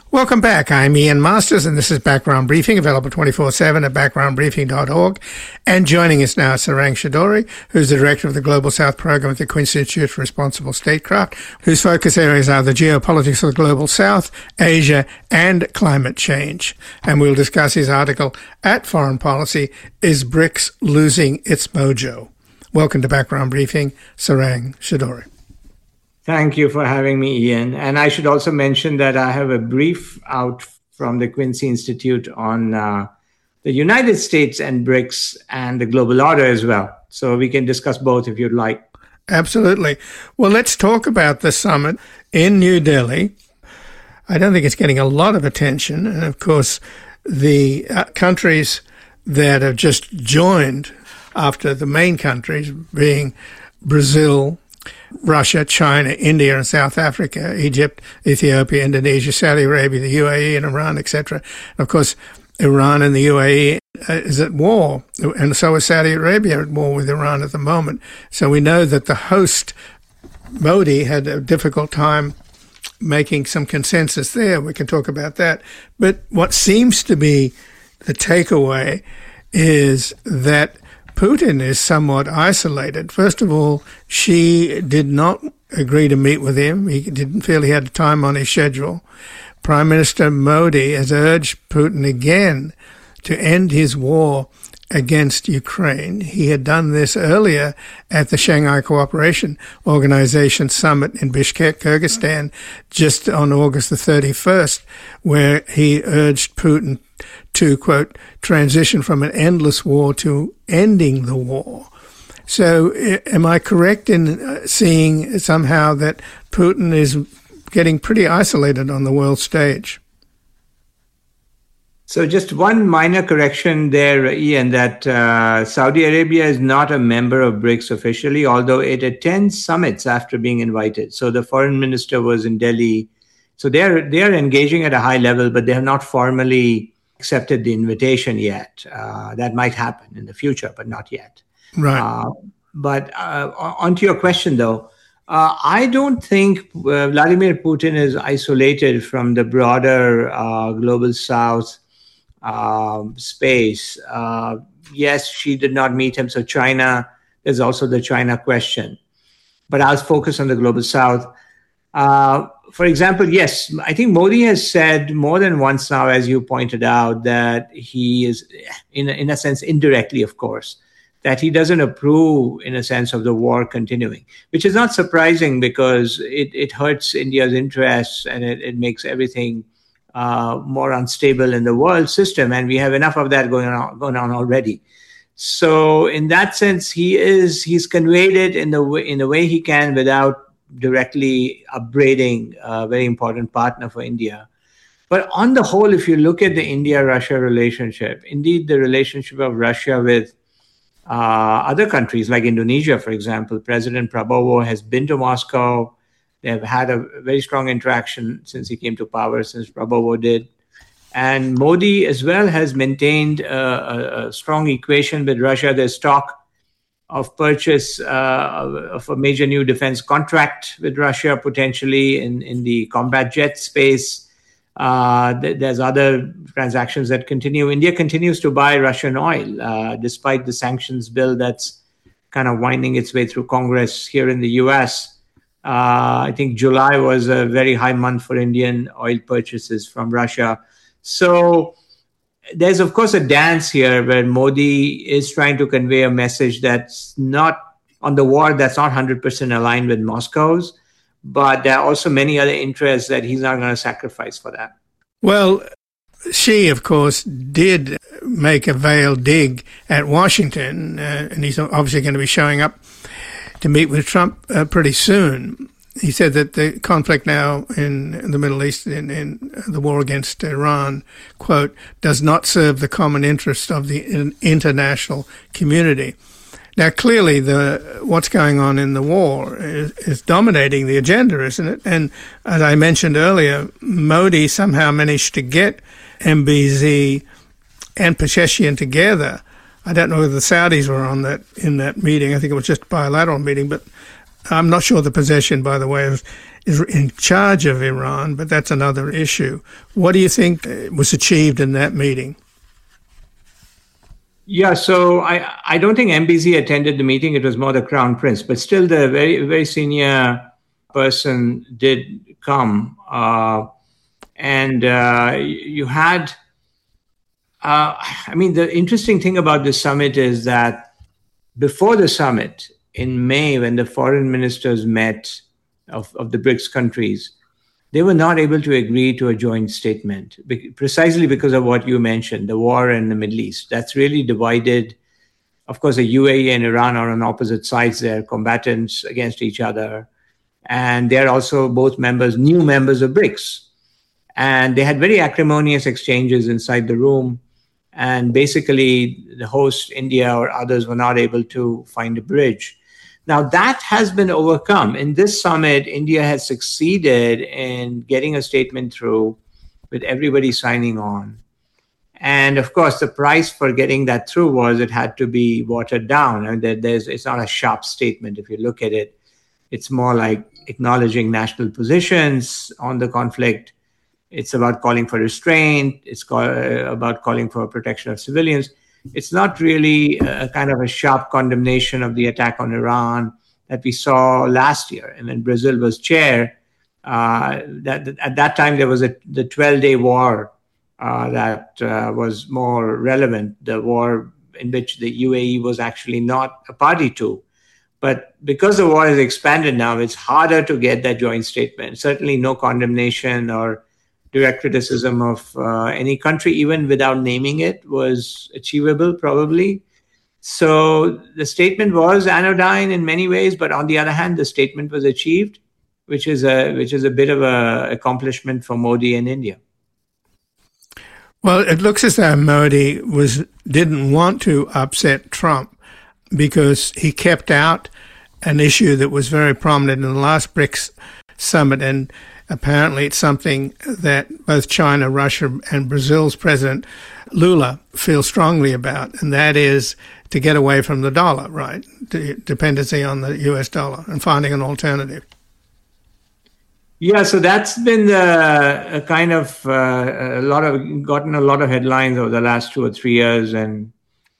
Welcome back. I'm Ian Masters, and this is Background Briefing, available 24/7 at backgroundbriefing.org. And joining us now is Sarang Chowdhury, who's the director of the Global South program at the Quincy Institute for Responsible Statecraft, whose focus areas are the geopolitics of the Global South, Asia, and climate change. And we'll discuss his article at Foreign Policy, Is BRICS Losing Its Mojo? Welcome to Background Briefing, Sarang Chowdhury. Thank you for having me, Ian. And I should also mention that I have a brief out from the Quincy Institute on the United States and BRICS and the global order as well. So we can discuss both if you'd like. Absolutely. Well, let's talk about the summit in New Delhi. I don't think it's getting a lot of attention. And of course, the countries that have just joined after the main countries being Brazil, Russia, China, India, and South Africa, Egypt, Ethiopia, Indonesia, Saudi Arabia, the UAE, and Iran, etc. And of course, Iran and the UAE is at war, and so is Saudi Arabia at war with Iran at the moment. So we know that the host, Modi, had a difficult time making some consensus there. We can talk about that. But what seems to be the takeaway is that Putin is somewhat isolated. First of all, Xi did not agree to meet with him. He didn't feel he had time on his schedule. Prime Minister Modi has urged Putin again to end his war against Ukraine. He had done this earlier at the Shanghai Cooperation Organization summit in Bishkek, Kyrgyzstan, just on August the 31st, where he urged Putin to, quote, transition from an endless war to ending the war. So am I correct in seeing somehow that Putin is getting pretty isolated on the world stage? So just one minor correction there, Ian, that Saudi Arabia is not a member of BRICS officially, although it attends summits after being invited. So the foreign minister was in Delhi. So they are engaging at a high level, but they have not formally accepted the invitation yet. That might happen in the future, but not yet. Right. But onto your question, though, I don't think Vladimir Putin is isolated from the broader global South space. Yes, she did not meet him. So China, there's also the China question. But I'll focus on the global South. For example, yes, I think Modi has said more than once now, as you pointed out, that he is, in a sense, indirectly, of course, that he doesn't approve, in a sense, of the war continuing, which is not surprising because it hurts India's interests and it makes everything more unstable in the world system. And we have enough of that going on already. So in that sense, he's conveyed it in the way he can without directly upbraiding a very important partner for India. But on the whole, if you look at the India-Russia relationship, indeed the relationship of Russia with other countries like Indonesia, for example, President Prabowo has been to Moscow. They have had a very strong interaction since he came to power, since Prabowo did. And Modi as well has maintained a strong equation with Russia. There's talk of purchase of a major new defense contract with Russia, potentially in the combat jet space. There's other transactions that continue. India continues to buy Russian oil, despite the sanctions bill that's kind of winding its way through Congress here in the U.S. I think July was a very high month for Indian oil purchases from Russia. So there's, of course, a dance here where Modi is trying to convey a message that's not on the war, that's not 100% aligned with Moscow's, but there are also many other interests that he's not going to sacrifice for that. Well, Xi, of course, did make a veiled dig at Washington, and he's obviously going to be showing up to meet with Trump pretty soon. He said that the conflict now in the Middle East, in the war against Iran, quote, does not serve the common interest of the international community. Now, clearly, what's going on in the war is dominating the agenda, isn't it? And as I mentioned earlier, Modi somehow managed to get MBZ and Pezeshkian together. I don't know whether the Saudis were in that meeting. I think it was just a bilateral meeting, but I'm not sure the Pezeshkian, by the way, is in charge of Iran, but that's another issue. What do you think was achieved in that meeting? Yeah, so I don't think MBZ attended the meeting. It was more the Crown Prince, but still the very, very senior person did come. And you had, the interesting thing about this summit is that before the summit in May, when the foreign ministers met of the BRICS countries, they were not able to agree to a joint statement, precisely because of what you mentioned, the war in the Middle East. That's really divided. Of course, the UAE and Iran are on opposite sides. They're combatants against each other. And they're also both new members of BRICS. And they had very acrimonious exchanges inside the room. And basically, the host, India or others, were not able to find a bridge. Now, that has been overcome. In this summit, India has succeeded in getting a statement through with everybody signing on. And of course, the price for getting that through was it had to be watered down. And it's not a sharp statement. If you look at it, it's more like acknowledging national positions on the conflict. It's about calling for restraint. It's about calling for protection of civilians. It's not really a kind of a sharp condemnation of the attack on Iran that we saw last year. And when Brazil was chair, at that time there was the 12-day war that was more relevant, the war in which the UAE was actually not a party to. But because the war has expanded now, it's harder to get that joint statement. Certainly no condemnation or direct criticism of any country, even without naming it, was achievable, probably. So the statement was anodyne in many ways, but on the other hand, the statement was achieved, which is a bit of an accomplishment for Modi and India. Well, it looks as though Modi didn't want to upset Trump because he kept out an issue that was very prominent in the last BRICS summit, and apparently it's something that both China, Russia, and Brazil's President Lula feel strongly about, and that is to get away from the dollar, right? Dependency on the US dollar and finding an alternative. Yeah, so that's been the kind of gotten a lot of headlines over the last 2 or 3 years, and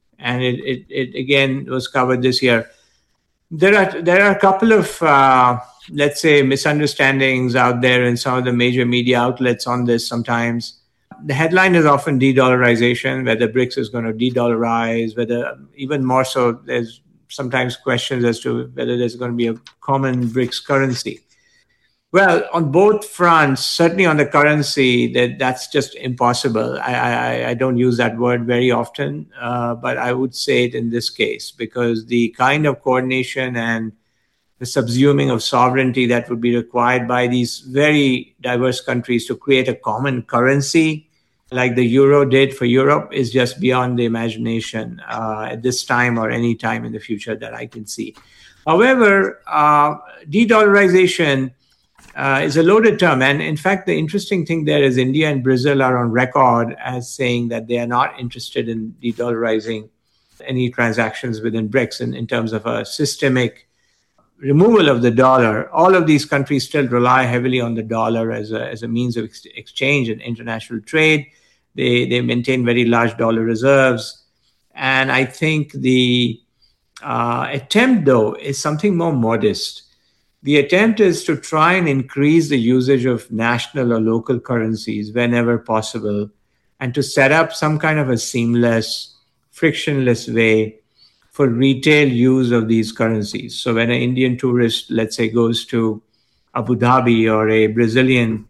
it again was covered this year. There are a couple of let's say misunderstandings out there in some of the major media outlets on this. Sometimes the headline is often de-dollarization, whether BRICS is going to de-dollarize, whether even more so, there's sometimes questions as to whether there's going to be a common BRICS currency. Well, on both fronts, certainly on the currency, that's just impossible. I don't use that word very often, but I would say it in this case, because the kind of coordination and the subsuming of sovereignty that would be required by these very diverse countries to create a common currency, like the euro did for Europe, is just beyond the imagination at this time or any time in the future that I can see. However, de-dollarization is a loaded term. And in fact, the interesting thing there is India and Brazil are on record as saying that they are not interested in de-dollarizing any transactions within BRICS in terms of a systemic removal of the dollar. All of these countries still rely heavily on the dollar as a means of exchange and international trade. They maintain very large dollar reserves. And I think the attempt, though, is something more modest. The attempt is to try and increase the usage of national or local currencies whenever possible, and to set up some kind of a seamless, frictionless way for retail use of these currencies. So when an Indian tourist, let's say, goes to Abu Dhabi, or a Brazilian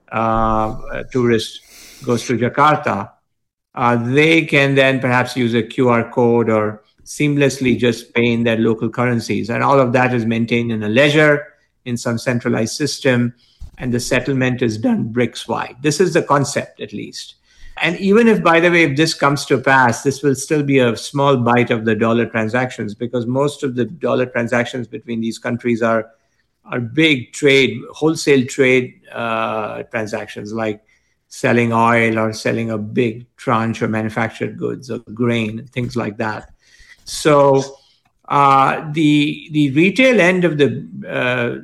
tourist goes to Jakarta, they can then perhaps use a QR code or seamlessly just pay in their local currencies. And all of that is maintained in a ledger, in some centralized system, and the settlement is done BRICS-wide. This is the concept, at least. And even if, by the way, if this comes to pass, this will still be a small bite of the dollar transactions, because most of the dollar transactions between these countries are big trade, wholesale trade transactions, like selling oil or selling a big tranche of manufactured goods or grain, things like that. So the retail end of the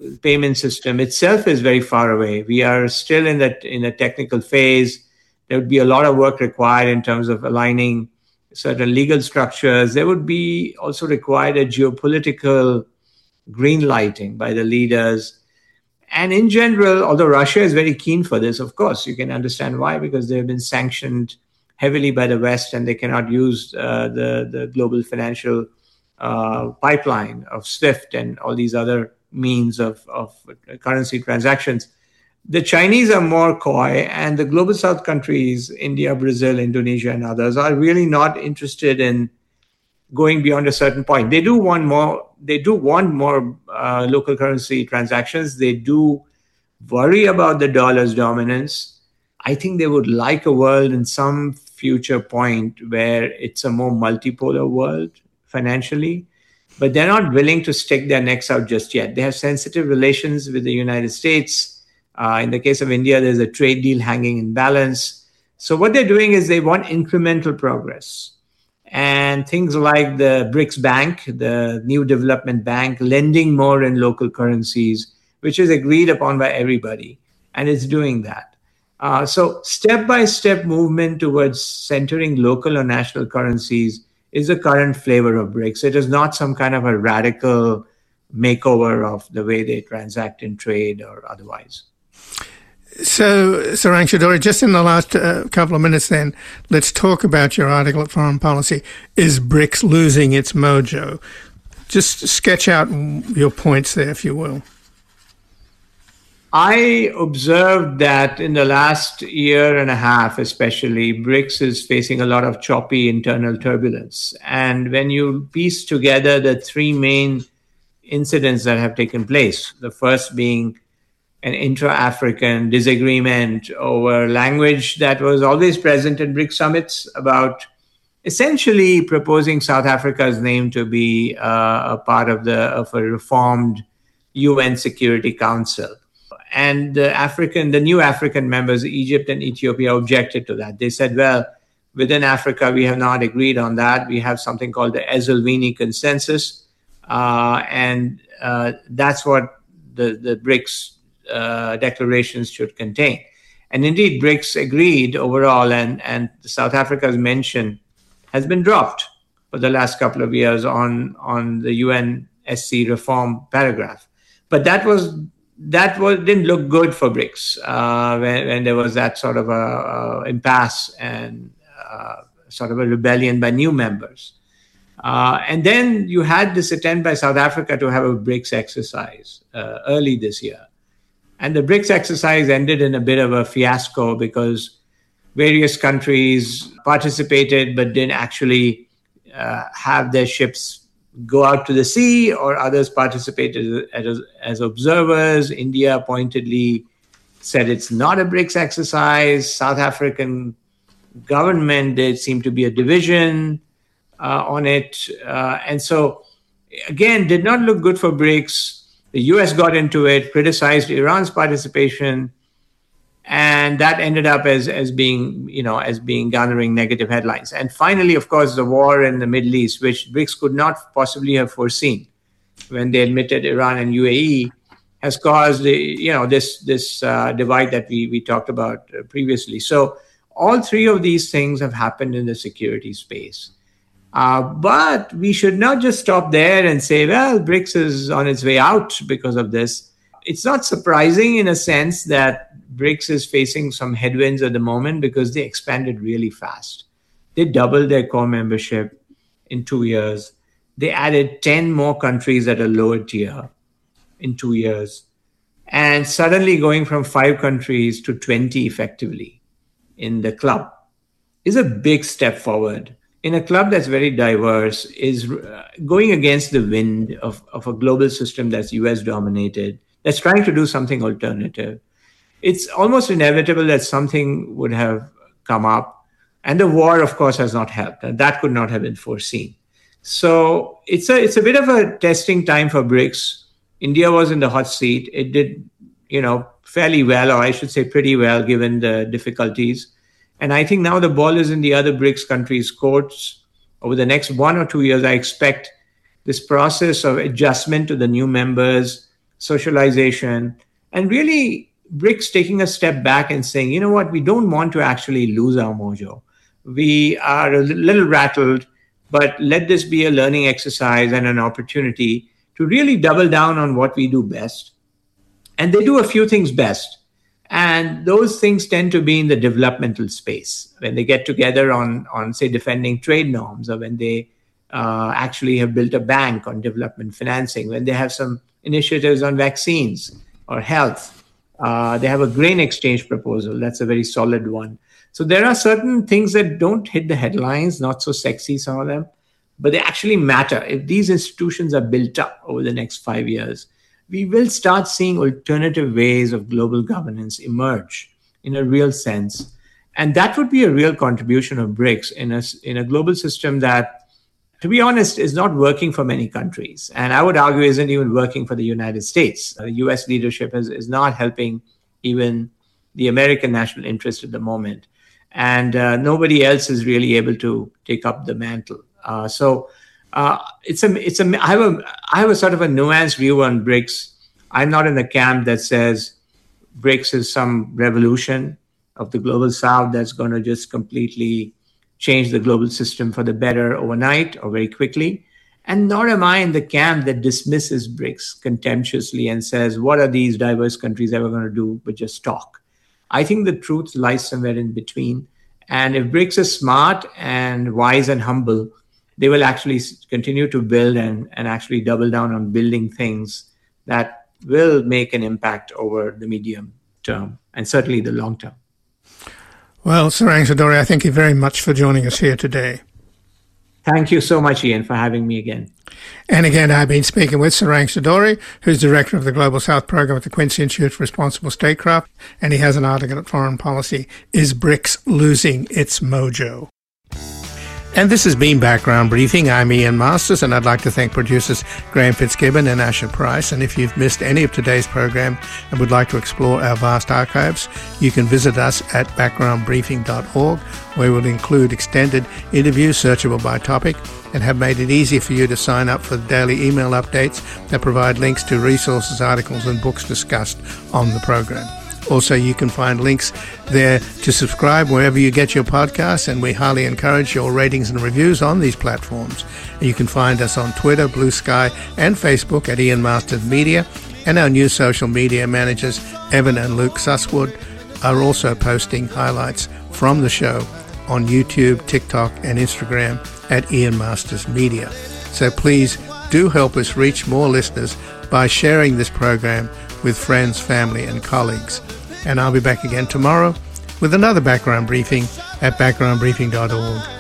payment system itself is very far away. We are still in a technical phase. There would be a lot of work required in terms of aligning certain legal structures. There would be also required a geopolitical green lighting by the leaders. And in general, although Russia is very keen for this, of course, you can understand why, because they've been sanctioned heavily by the West and they cannot use the global financial pipeline of SWIFT and all these other means of currency transactions. The Chinese are more coy, and the global South countries, India, Brazil, Indonesia, and others, are really not interested in going beyond a certain point. They do want more. They do want more local currency transactions. They do worry about the dollar's dominance. I think they would like a world in some future point where it's a more multipolar world financially, but they're not willing to stick their necks out just yet. They have sensitive relations with the United States. In the case of India, there's a trade deal hanging in balance. So what they're doing is they want incremental progress. And things like the BRICS Bank, the New Development Bank, lending more in local currencies, which is agreed upon by everybody. And it's doing that. So step-by-step movement towards centering local or national currencies is the current flavor of BRICS. It is not some kind of a radical makeover of the way they transact in trade or otherwise. So, Sarang Chowdhury, just in the last couple of minutes then, let's talk about your article at Foreign Policy. Is BRICS losing its mojo? Just sketch out your points there, if you will. I observed that in the last year and a half, especially, BRICS is facing a lot of choppy internal turbulence. And when you piece together the three main incidents that have taken place, the first being an intra-African disagreement over language that was always present in BRICS summits about essentially proposing South Africa's name to be a part of a reformed UN Security Council. And the new African members, Egypt and Ethiopia, objected to that. They said, well, within Africa, we have not agreed on that. We have something called the Esselwini Consensus. And that's what the BRICS declarations should contain. And indeed, BRICS agreed overall, and South Africa's mention has been dropped for the last couple of years on the UNSC reform paragraph. But that didn't look good for BRICS when there was that sort of a impasse and sort of a rebellion by new members. And then you had this attempt by South Africa to have a BRICS exercise early this year. And the BRICS exercise ended in a bit of a fiasco because various countries participated but didn't actually have their ships go out to the sea, or others participated as observers. India pointedly said it's not a BRICS exercise. South African government, there seemed to be a division on it. And so, again, did not look good for BRICS. The US got into it, criticized Iran's participation, and that ended up as being garnering negative headlines. And finally, of course, the war in the Middle East, which BRICS could not possibly have foreseen when they admitted Iran and UAE, has caused this divide that we talked about previously. So all three of these things have happened in the security space. But we should not just stop there and say, well, BRICS is on its way out because of this. It's not surprising in a sense that BRICS is facing some headwinds at the moment because they expanded really fast. They doubled their core membership in 2 years. They added 10 more countries at a lower tier in 2 years. And suddenly going from 5 countries to 20 effectively in the club is a big step forward. In a club that's very diverse, is going against the wind of a global system that's US dominated, that's trying to do something alternative. It's almost inevitable that something would have come up. And the war, of course, has not helped. And that could not have been foreseen. So it's a bit of a testing time for BRICS. India was in the hot seat. It did, fairly well, or I should say pretty well, given the difficulties. And I think now the ball is in the other BRICS countries' courts. Over the next 1 or 2 years, I expect this process of adjustment to the new members, socialization, and really BRICS taking a step back and saying, you know what, we don't want to actually lose our mojo. We are a little rattled, but let this be a learning exercise and an opportunity to really double down on what we do best. And they do a few things best. And those things tend to be in the developmental space, when they get together on say, defending trade norms, or when they actually have built a bank on development financing, when they have some initiatives on vaccines or health. They have a grain exchange proposal. That's a very solid one. So there are certain things that don't hit the headlines, not so sexy, some of them, but they actually matter. If these institutions are built up over the next 5 years, we will start seeing alternative ways of global governance emerge in a real sense. And that would be a real contribution of BRICS in a global system that, to be honest, is not working for many countries. And I would argue isn't even working for the United States. The US leadership is not helping even the American national interest at the moment. And nobody else is really able to take up the mantle. I have a sort of a nuanced view on BRICS. I'm not in the camp that says BRICS is some revolution of the global South that's going to just completely change the global system for the better overnight or very quickly. And nor am I in the camp that dismisses BRICS contemptuously and says, what are these diverse countries ever going to do but just talk? I think the truth lies somewhere in between. And if BRICS is smart and wise and humble, they will actually continue to build and actually double down on building things that will make an impact over the medium term and certainly the long term. Well, Sarang Chowdhury, I thank you very much for joining us here today. Thank you so much, Ian, for having me again. And again, I've been speaking with Sarang Chowdhury, who's Director of the Global South Program at the Quincy Institute for Responsible Statecraft, and he has an article at Foreign Policy, Is BRICS Losing Its Mojo? And this has been Background Briefing. I'm Ian Masters, and I'd like to thank producers Graham Fitzgibbon and Asher Price. And if you've missed any of today's program and would like to explore our vast archives, you can visit us at backgroundbriefing.org, where we'll include extended interviews searchable by topic and have made it easy for you to sign up for the daily email updates that provide links to resources, articles, and books discussed on the program. Also, you can find links there to subscribe wherever you get your podcasts, and we highly encourage your ratings and reviews on these platforms. And you can find us on Twitter, Blue Sky, and Facebook at Ian Masters Media, and our new social media managers, Evan and Luke Susswood, are also posting highlights from the show on YouTube, TikTok, and Instagram at Ian Masters Media. So please do help us reach more listeners by sharing this program with friends, family, and colleagues. And I'll be back again tomorrow with another Background Briefing at backgroundbriefing.org.